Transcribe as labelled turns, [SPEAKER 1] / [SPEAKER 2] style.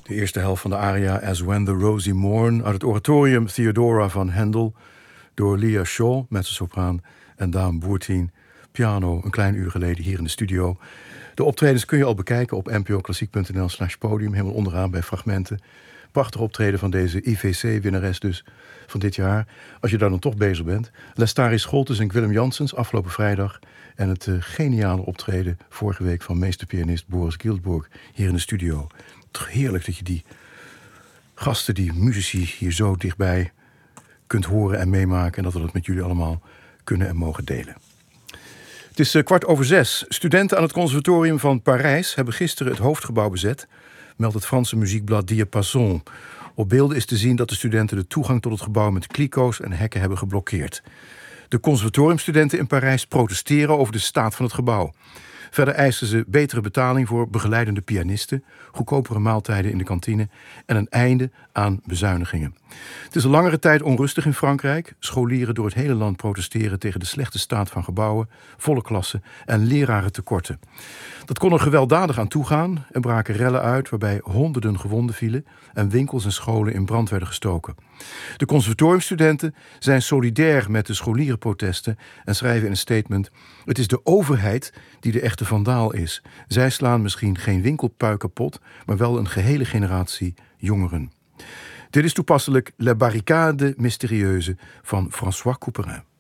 [SPEAKER 1] De eerste helft van de aria As When the Rosy Morn uit het oratorium Theodora van Handel door Leah Shaw, mezzosopraan, en Daan Boertien, piano, een klein uur geleden hier in de studio. De optredens kun je al bekijken op npoklassiek.nl/podium, helemaal onderaan bij fragmenten. Prachtig optreden van deze IVC-winnares dus van dit jaar. Als je daar dan toch bezig bent. Lestari Scholtes en Willem Janssens afgelopen vrijdag. En het geniale optreden vorige week van meesterpianist Boris Giltburg hier in de studio. Toch heerlijk dat je die gasten, die muzici hier zo dichtbij kunt horen en meemaken. En dat we dat met jullie allemaal kunnen en mogen delen. Het is 5:15. Studenten aan het conservatorium van Parijs hebben gisteren het hoofdgebouw bezet, meldt het Franse muziekblad Diapason. Op beelden is te zien dat de studenten de toegang tot het gebouw met kliko's en hekken hebben geblokkeerd. De conservatoriumstudenten in Parijs protesteren over de staat van het gebouw. Verder eisen ze betere betaling voor begeleidende pianisten, goedkopere maaltijden in de kantine en een einde aan bezuinigingen. Het is een langere tijd onrustig in Frankrijk. Scholieren door het hele land protesteren tegen de slechte staat van gebouwen, volle klassen en lerarentekorten. Dat kon er gewelddadig aan toegaan. Er braken rellen uit waarbij honderden gewonden vielen en winkels en scholen in brand werden gestoken. De conservatoriumstudenten zijn solidair met de scholierenprotesten en schrijven in een statement: het is de overheid die de echte vandaal is. Zij slaan misschien geen winkelpui kapot, maar wel een gehele generatie jongeren. Dit is toepasselijk La Barricade Mystérieuse van François Couperin.